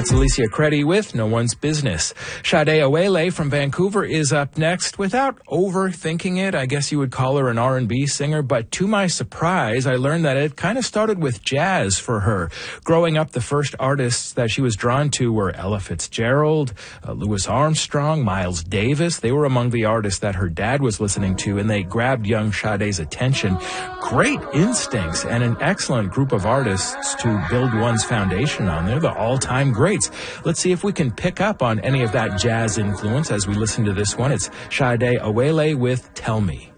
That's Alicia Creddy with No One's Business. Sade Awele from Vancouver is up next. Without overthinking it, I guess you would call her an R&B singer, but to my surprise, I learned that it kind of started with jazz for her. Growing up, the first artists that she was drawn to were Ella Fitzgerald, Louis Armstrong, Miles Davis. They were among the artists that her dad was listening to, and they grabbed young Sade's attention. Great instincts and an excellent group of artists to build one's foundation on. They're the all-time greats. Let's see if we can pick up on any of that jazz influence as we listen to this one. It's Sade Awele with Tell Me.